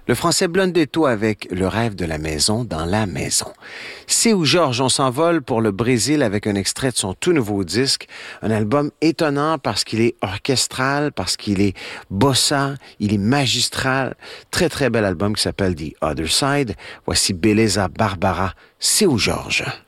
Le français Blundetto avec Le rêve de la maison dans la maison. C'est où Georges, on s'envole pour le Brésil avec un extrait de son tout nouveau disque. Un album étonnant parce qu'il est orchestral, parce qu'il est bossa, il est magistral. Très, très bel album qui s'appelle The Other Side. Voici Beleza Barbara. C'est où Georges.